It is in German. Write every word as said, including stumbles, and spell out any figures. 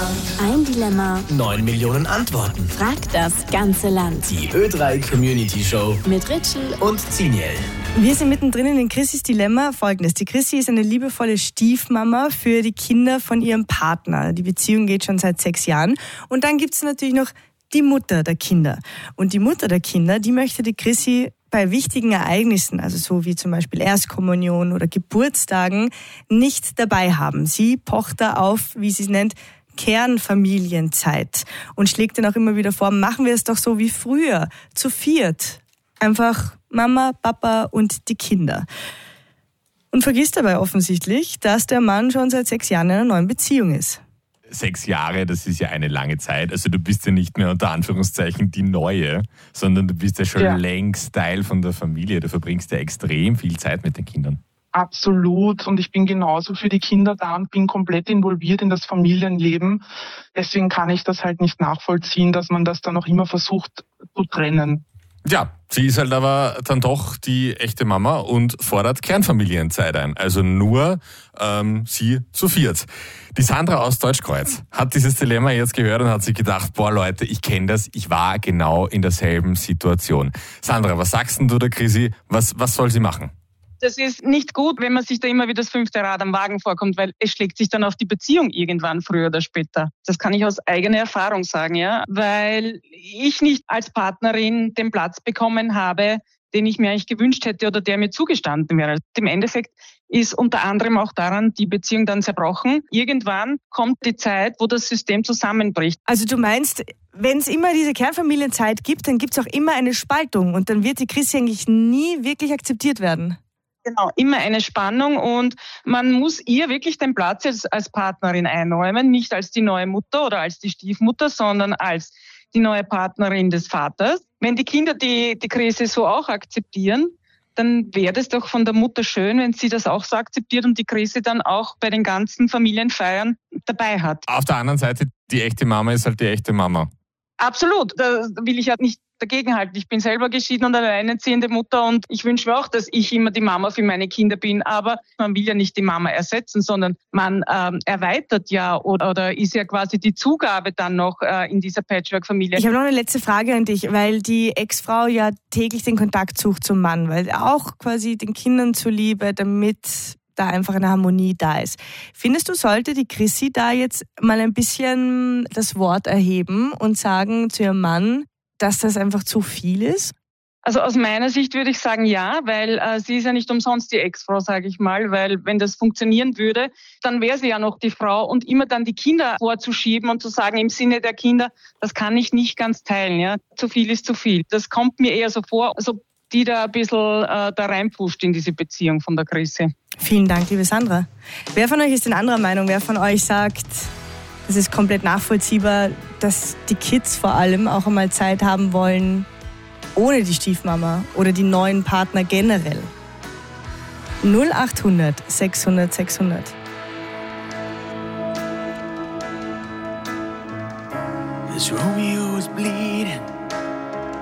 Ein Dilemma, Neun Millionen Antworten. fragt das ganze Land. Die Ö drei Community Show Mit Ritschl und Ziniel. Wir sind mittendrin in Chrissys Dilemma. Folgendes: Die Chrissy ist eine liebevolle Stiefmama für die Kinder von ihrem Partner. Die Beziehung geht schon seit sechs Jahren. Und dann gibt es natürlich noch die Mutter der Kinder. Und die Mutter der Kinder, die möchte die Chrissy bei wichtigen Ereignissen, also so wie zum Beispiel Erstkommunion oder Geburtstagen, nicht dabei haben. Sie pocht da auf, wie sie es nennt, Kernfamilienzeit und schlägt dann auch immer wieder vor, machen wir es doch so wie früher, zu viert. Einfach Mama, Papa und die Kinder. Und vergisst dabei offensichtlich, dass der Mann schon seit sechs Jahren in einer neuen Beziehung ist. Sechs Jahre, das ist ja eine lange Zeit. Also du bist ja nicht mehr unter Anführungszeichen die Neue, sondern du bist ja schon Ja. längst Teil von der Familie. Du verbringst ja extrem viel Zeit mit den Kindern. Absolut. Und ich bin genauso für die Kinder da und bin komplett involviert in das Familienleben. Deswegen kann ich das halt nicht nachvollziehen, dass man das dann auch immer versucht zu trennen. Ja, sie ist halt aber dann doch die echte Mama und fordert Kernfamilienzeit ein. Also nur ähm, sie zu viert. Die Sandra aus Deutschkreuz hat dieses Dilemma jetzt gehört und hat sich gedacht, boah Leute, ich kenne das, ich war genau in derselben Situation. Sandra, was sagst denn du der Chrissy? Was, was soll sie machen? Das ist nicht gut, wenn man sich da immer wie das fünfte Rad am Wagen vorkommt, weil es schlägt sich dann auf die Beziehung irgendwann früher oder später. Das kann ich aus eigener Erfahrung sagen, ja, weil ich nicht als Partnerin den Platz bekommen habe, den ich mir eigentlich gewünscht hätte oder der mir zugestanden wäre. Im Endeffekt ist unter anderem auch daran die Beziehung dann zerbrochen. Irgendwann kommt die Zeit, wo das System zusammenbricht. Also du meinst, wenn es immer diese Kernfamilienzeit gibt, dann gibt es auch immer eine Spaltung und dann wird die Chrissy eigentlich nie wirklich akzeptiert werden. Genau, immer eine Spannung und man muss ihr wirklich den Platz jetzt als Partnerin einräumen, nicht als die neue Mutter oder als die Stiefmutter, sondern als die neue Partnerin des Vaters. Wenn die Kinder die, die Krise so auch akzeptieren, dann wäre es doch von der Mutter schön, wenn sie das auch so akzeptiert und die Krise dann auch bei den ganzen Familienfeiern dabei hat. Auf der anderen Seite, die echte Mama ist halt die echte Mama. Absolut, da will ich ja nicht dagegenhalten. Ich bin selber geschieden und alleinerziehende Mutter und ich wünsche mir auch, dass ich immer die Mama für meine Kinder bin. Aber man will ja nicht die Mama ersetzen, sondern man ähm, erweitert ja oder, oder ist ja quasi die Zugabe dann noch äh, in dieser Patchwork-Familie. Ich habe noch eine letzte Frage an dich, weil die Ex-Frau ja täglich den Kontakt sucht zum Mann, weil auch quasi den Kindern zuliebe, damit da einfach eine Harmonie da ist. Findest du, sollte die Chrissy da jetzt mal ein bisschen das Wort erheben und sagen zu ihrem Mann, dass das einfach zu viel ist? Also aus meiner Sicht würde ich sagen ja, weil äh, sie ist ja nicht umsonst die Ex-Frau, sage ich mal, weil wenn das funktionieren würde, dann wäre sie ja noch die Frau und immer dann die Kinder vorzuschieben und zu sagen, im Sinne der Kinder, das kann ich nicht ganz teilen, ja, zu viel ist zu viel. Das kommt mir eher so vor, also die da ein bisschen äh, da reinpusht in diese Beziehung von der Krise. Vielen Dank, liebe Sandra. Wer von euch ist denn anderer Meinung? Wer von euch sagt, es ist komplett nachvollziehbar, dass die Kids vor allem auch einmal Zeit haben wollen, ohne die Stiefmama oder die neuen Partner generell? null acht hundert sechshundert sechshundert. This Romeo is bleeding.